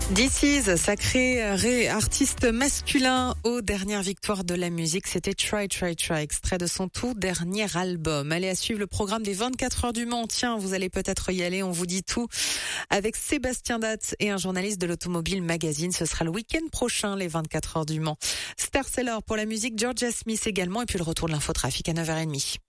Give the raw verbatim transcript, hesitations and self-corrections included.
This Is, sacré ré- artiste masculin aux dernières victoires de la musique, c'était Try Try Try, extrait de son tout dernier album. Allez à suivre le programme des vingt-quatre heures du Mans. Tiens, vous allez peut-être y aller, on vous dit tout. Avec Sébastien Datz et un journaliste de l'Automobile Magazine, ce sera le week-end prochain, les vingt-quatre heures du Mans. Star Seller pour la musique, Georgia Smith également, et puis le retour de l'infotrafic à neuf heures trente.